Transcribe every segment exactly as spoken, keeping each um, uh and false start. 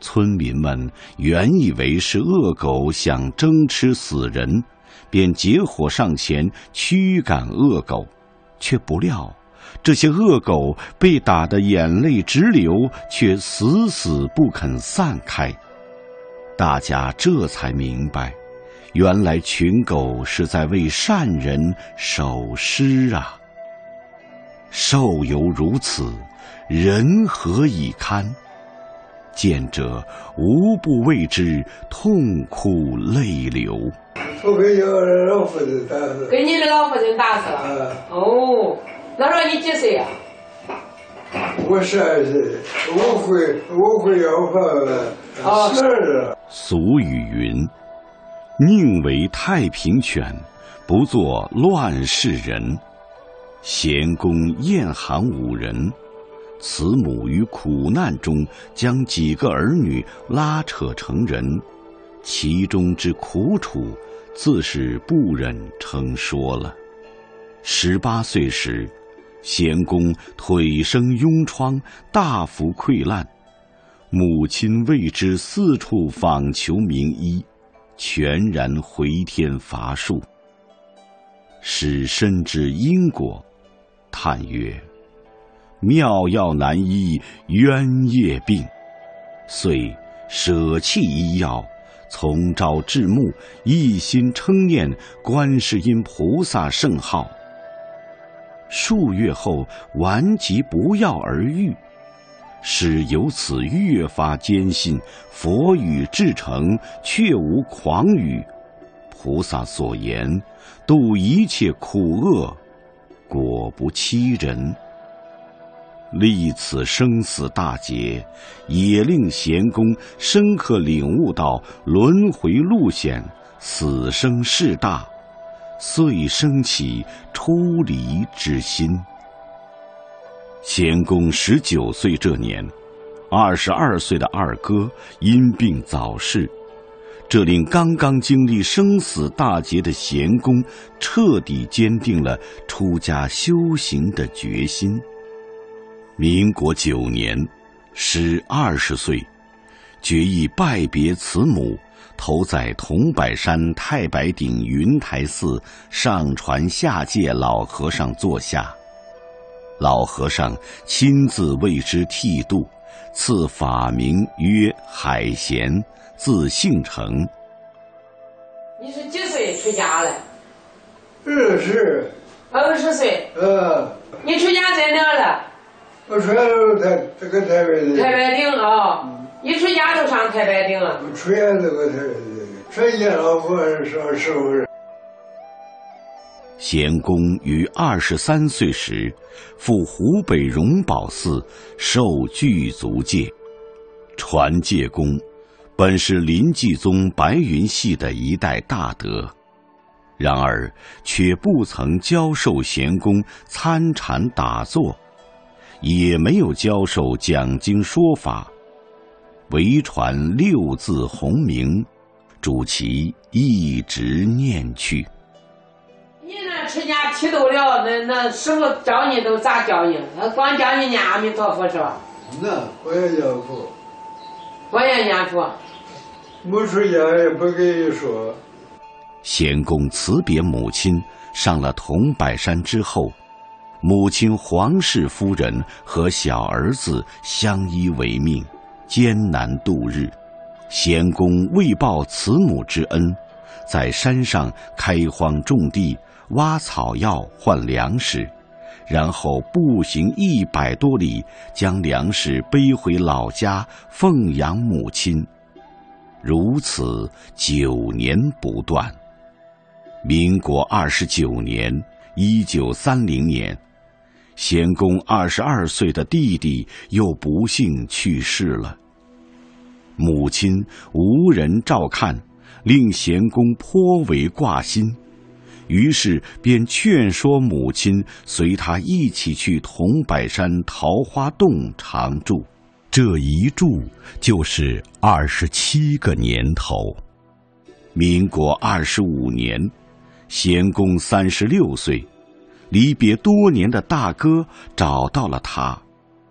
村民们原以为是恶狗想争吃死人，便结伙上前驱赶恶狗，却不料这些恶狗被打得眼泪直流，却死死不肯散开。大家这才明白，原来群狗是在为善人守尸啊！兽犹如此，人何以堪？见者无不为之痛哭泪流。 我给我老夫人打死。 给你的老夫人打死了。嗯、哦，那时候你几岁呀、 啊？我十二岁，我会我会要饭十二。 俗语云：“宁为太平犬，不做乱世人。”咸公厌寒五人，慈母于苦难中将几个儿女拉扯成人，其中之苦楚，自是不忍称说了。十八岁时，咸公腿生痈疮，大幅溃烂，母亲为之四处访求名医，全然回天乏术。使深知因果，叹曰：“妙药难医冤业病。”遂舍弃医药，从朝至暮，一心称念观世音菩萨圣号。数月后，顽疾不药而愈，使由此越发坚信佛语至诚，确无诳语。菩萨所言，度一切苦厄，果不欺人。历此生死大劫，也令咸公深刻领悟到轮回路险，死生事大，遂生起出离之心。咸公十九岁这年，二十二岁的二哥因病早逝，这令刚刚经历生死大劫的咸公彻底坚定了出家修行的决心。民国九年，时二十岁，决意拜别慈母，投在桐柏山太白顶云台寺上传下界老和尚座下。老和尚亲自为之剃度，赐法名曰海贤，字姓成。 你是几岁出家了？ 二十。 二十岁。 呃。 你出家在哪了？ 我出家都台这个台北的。 太白顶啊、哦！一出家就上太白顶了。 我出家这个台北的，出家老和尚师傅。 咸公于二十三岁时，赴湖北荣宝寺受具足戒。传戒公本是临济宗白云系的一代大德，然而却不曾教授咸公参禅打坐，也没有教授讲经说法，唯传六字洪名，主其一直念去。 你那出家剃度了，那那师傅教你都咋教你？他光教你念阿弥陀佛是吧？ 那我也念佛。 我也念佛。 没出家也不跟你说。 咸公辞别母亲，上了桐柏山之后，母亲黄氏夫人和小儿子相依为命，艰难度日。咸公为报慈母之恩，在山上开荒种地，挖草药换粮食，然后步行一百多里，将粮食背回老家奉养母亲。如此九年不断。民国二十九年，一九三零年，咸公二十二岁的弟弟又不幸去世了。母亲无人照看，令咸公颇为挂心，于是便劝说母亲随他一起去桐柏山桃花洞常住。这一住就是二十七个年头。民国二十五年，咸公三十六岁，离别多年的大哥找到了他。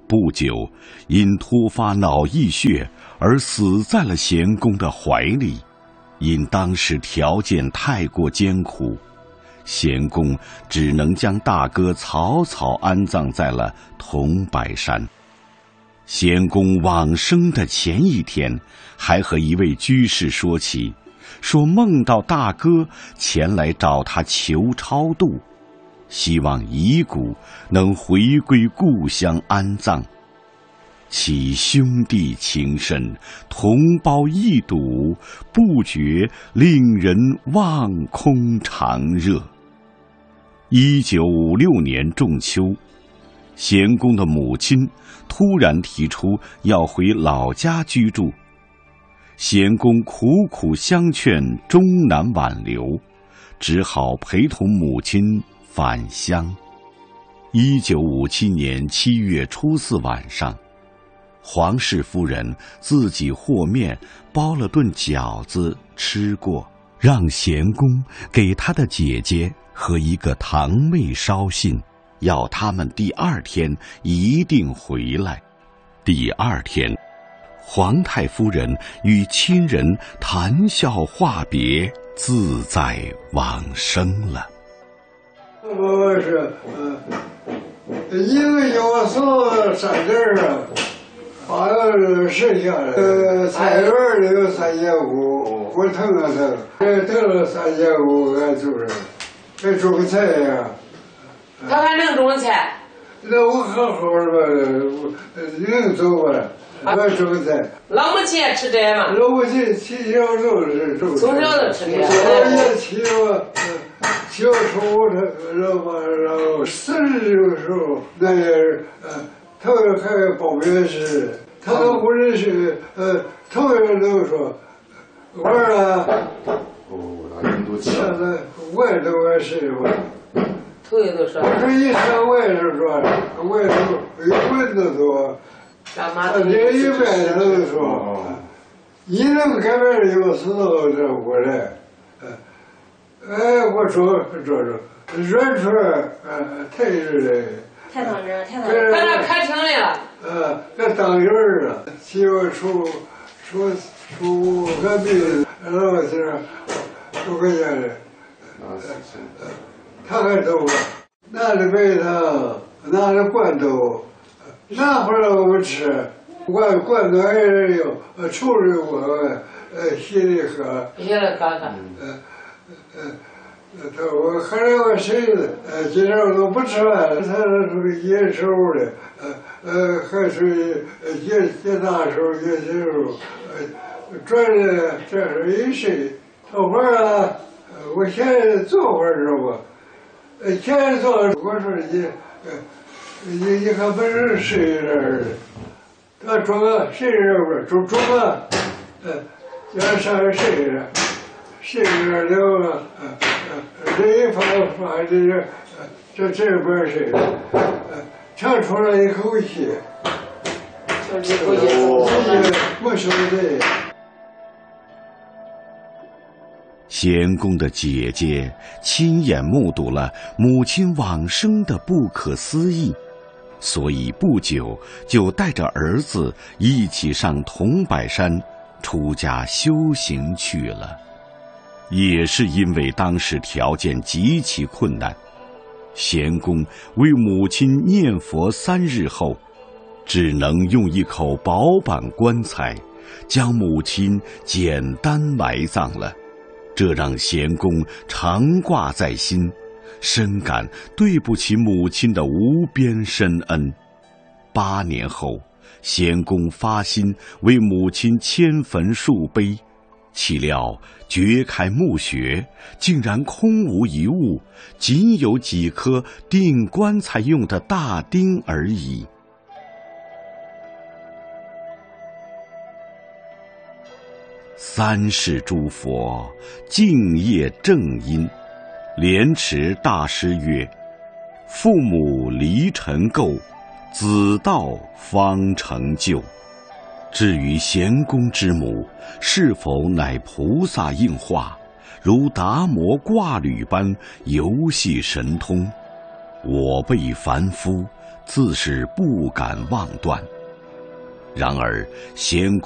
不久，因突发脑溢血而死在了贤公的怀里。因当时条件太过艰苦，贤公只能将大哥草草安葬在了桐柏山。贤公往生的前一天，还和一位居士说起，说梦到大哥前来找他求超度，希望遗骨能回归故乡安葬。其兄弟情深，同胞一睹，不觉令人望空长热。一九五六年仲秋，贤公的母亲突然提出要回老家居住，贤公苦苦相劝，终难挽留，只好陪同母亲返乡。一九五七年七月初四晚上，黄氏夫人自己和面包了顿饺子吃过，让贤公给他的姐姐和一个堂妹捎信，要他们第二天一定回来。第二天，皇太夫人与亲人谈笑话别，自在往生了。 我是呃，因为有送三件啊，把那剩下的呃菜园里有三千五，我腾了腾，呃腾了三千五，俺就是给种菜呀。 他还能种菜？ 那我好好的吧，能种吧。我种菜。 老母亲也吃这吗？ 老母亲从小就是种菜。 从小就吃这。 我也骑我，小时候他然后然后四十的时候，那也是呃，他还报名时，他都不认识，呃，头一人都说，玩了。哦，那人都现在外头也是吧。 头一都说。 我说一上外头说，外头有蚊子多。他这一边都说，你能改变有时候这过来，哎，我说说说，软出来，呃，太热了， 太当真，太当真。 在那开庭来了。 呃，那当院儿了，七月初初初个病，然后是六块钱的，他还走了，拿着白糖，拿着罐头。那会儿我们吃，罐罐头还是有，呃，抽着我，呃，稀里喝。 稀里喝喝。 呃，呃，他我后来我谁子，呃，今天我都不吃饭了，他属于野手的，呃呃，还属于呃野野大手野小手，呃，转的这是一谁？头发啊，我现在做会儿知道不？呃，现在做，我说你，呃。你你还不是谁人？他装个谁人不？装装个，呃，叫上谁人？谁人了啊？呃呃，这一发发这个，这这不是谁？呃，长出了一口气， 长出一口气， 没兄弟。 贤公的姐姐亲眼目睹了母亲往生的不可思议，所以不久就带着儿子一起上桐柏山出家修行去了。也是因为当时条件极其困难，贤公为母亲念佛三日后，只能用一口薄板棺材将母亲简单埋葬了。这让贤公常挂在心，深感对不起母亲的无边深恩。八年后，贤公发心为母亲迁坟树碑，岂料掘开墓穴，竟然空无一物，仅有几颗钉棺材用的大钉而已。三世诸佛敬业正因，莲池大师曰：父母离尘垢，子道方成就。至于贤公之母是否乃菩萨应化，如达摩挂履般游戏神通，我辈凡夫自是不敢妄断。然而贤公